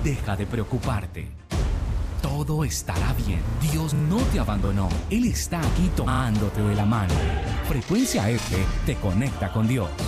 Deja de preocuparte. Todo estará bien. Dios no te abandonó. Él está aquí tomándote de la mano. Frecuencia F te conecta con Dios.